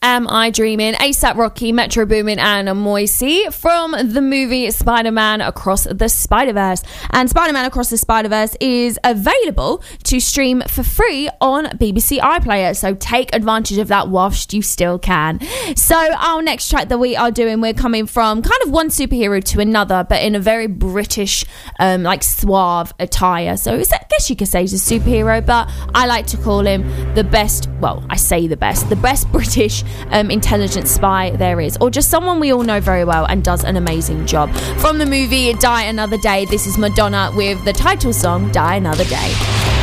Am I Dreaming, A$AP Rocky, Metro Boomin and Moisey from the movie Spider-Man Across the Spider-Verse. And Spider-Man Across the Spider-Verse is available to stream for free on BBC iPlayer, so take advantage of that whilst you still can. So our next track that we are doing, we're coming from kind of one superhero to another, but in a very British like suave attire. So I guess you could say he's a superhero, but I like to call him the best, well, I say the best British intelligence spy there is, or just someone we all know very well and does an amazing job. From the movie Die Another Day, this is Madonna with the title song Die Another Day.